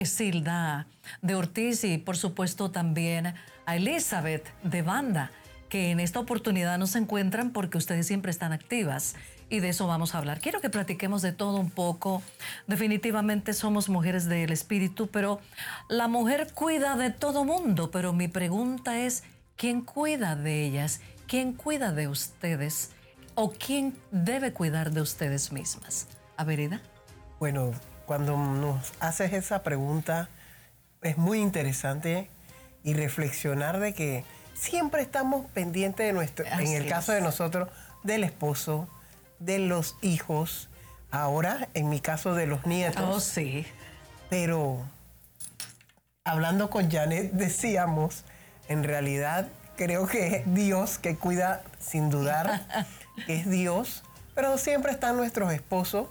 Silda de Ortiz y por supuesto también a Elizabeth de Banda, que en esta oportunidad no se encuentran porque ustedes siempre están activas y de eso vamos a hablar. Quiero que platiquemos de todo un poco. Definitivamente somos mujeres del espíritu, pero la mujer cuida de todo mundo, pero mi pregunta es, ¿quién cuida de ellas? ¿Quién cuida de ustedes? ¿O quién debe cuidar de ustedes mismas? A ver, Ida. Bueno, cuando nos haces esa pregunta es muy interesante y reflexionar de que siempre estamos pendientes de nuestro, en el caso de nosotros, del esposo, de los hijos, ahora en mi caso de los nietos. Oh, sí. Pero hablando con Janet decíamos, en realidad creo que es Dios que cuida sin dudar, que es Dios, pero siempre están nuestros esposos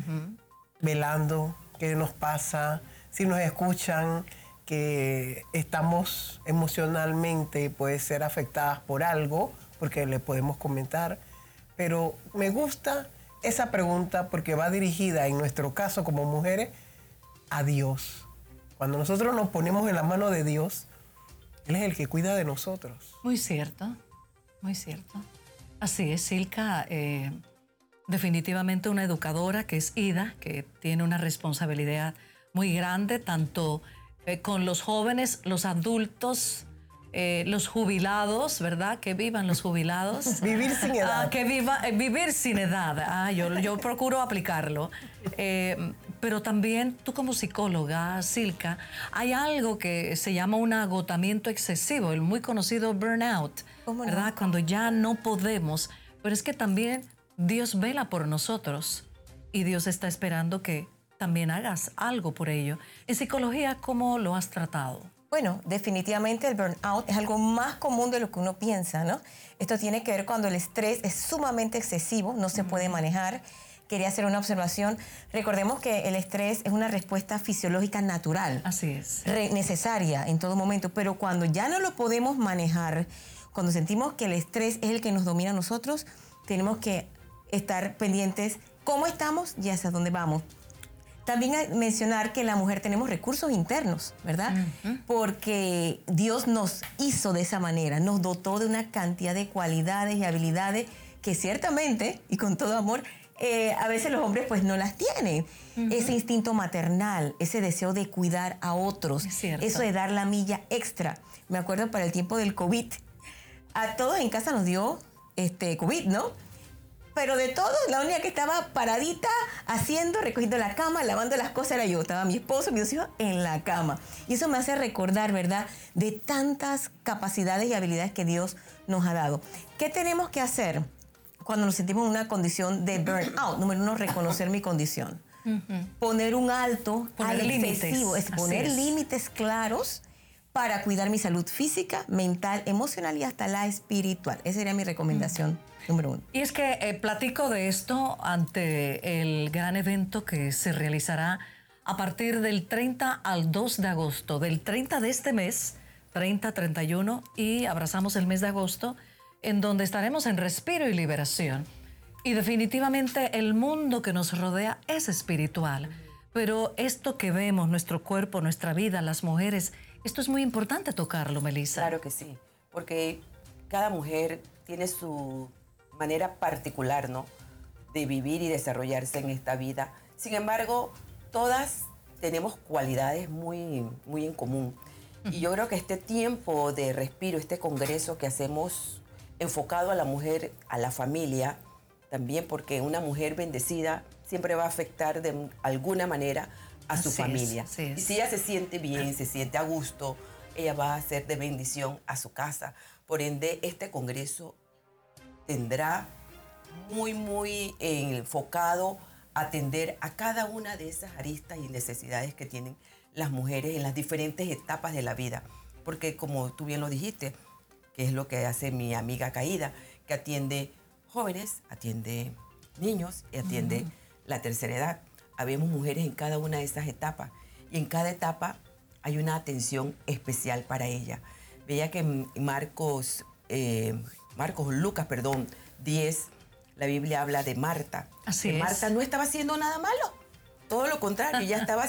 velando qué nos pasa, si nos escuchan, que estamos emocionalmente, puede ser afectadas por algo, porque le podemos comentar. Pero me gusta esa pregunta porque va dirigida, en nuestro caso como mujeres, a Dios. Cuando nosotros nos ponemos en la mano de Dios, Él es el que cuida de nosotros. Muy cierto, muy cierto. Así es, Silka, definitivamente una educadora que es Ida, que tiene una responsabilidad muy grande, tanto con los jóvenes, los adultos, los jubilados, ¿verdad? Que vivan los jubilados. Vivir sin edad. Vivir sin edad. Yo procuro aplicarlo. Pero también tú como psicóloga, Silka, hay algo que se llama un agotamiento excesivo, el muy conocido burnout, ¿verdad? No? Cuando ya no podemos. Pero es que también Dios vela por nosotros y Dios está esperando que también hagas algo por ello. En psicología, ¿cómo lo has tratado? Bueno, definitivamente el burnout es algo más común de lo que uno piensa, ¿no? Esto tiene que ver cuando el estrés es sumamente excesivo, no se puede manejar. Quería hacer una observación. Recordemos que el estrés es una respuesta fisiológica natural. Así es. Necesaria en todo momento, pero cuando ya no lo podemos manejar, cuando sentimos que el estrés es el que nos domina a nosotros, tenemos que estar pendientes cómo estamos y hacia dónde vamos. También hay mencionar que la mujer tenemos recursos internos, ¿verdad? Porque Dios nos hizo de esa manera, nos dotó de una cantidad de cualidades y habilidades que ciertamente, y con todo amor, a veces los hombres pues no las tienen. Ese instinto maternal, ese deseo de cuidar a otros, eso de dar la milla extra. Me acuerdo para el tiempo del COVID, a todos en casa nos dio COVID, ¿no? Pero de todos, la única que estaba paradita, haciendo, recogiendo la cama, lavando las cosas era yo. Estaba mi esposo, mis dos hijos en la cama. Y eso me hace recordar, ¿verdad?, de tantas capacidades y habilidades que Dios nos ha dado. ¿Qué tenemos que hacer cuando nos sentimos en una condición de burnout? Número uno, reconocer mi condición. Poner un alto al excesivo. Poner límites claros para cuidar mi salud física, mental, emocional y hasta la espiritual. Esa sería mi recomendación número uno. Y es que platico de esto ante el gran evento que se realizará a partir del 30 al 2 de agosto. Del 30 de este mes, 30, 31, y abrazamos el mes de agosto, en donde estaremos en respiro y liberación. Y definitivamente el mundo que nos rodea es espiritual. Pero esto que vemos, nuestro cuerpo, nuestra vida, las mujeres, esto es muy importante tocarlo, Melissa. Claro que sí, porque cada mujer tiene su manera particular, ¿no?, de vivir y desarrollarse en esta vida. Sin embargo, todas tenemos cualidades muy en común. Y yo creo que este tiempo de respiro, este congreso que hacemos enfocado a la mujer, a la familia, también porque una mujer bendecida siempre va a afectar de alguna manera a su familia. Y si ella se siente bien, se siente a gusto, ella va a ser de bendición a su casa. Por ende, este congreso tendrá muy enfocado a atender a cada una de esas aristas y necesidades que tienen las mujeres en las diferentes etapas de la vida. Porque como tú bien lo dijiste, que es lo que hace mi amiga Caída, que atiende jóvenes, atiende niños y atiende la tercera edad. Habemos mujeres en cada una de esas etapas y en cada etapa hay una atención especial para ella. Veía que en Lucas 10, la Biblia habla de Marta. Así que es. Marta no estaba haciendo nada malo. Todo lo contrario, ella estaba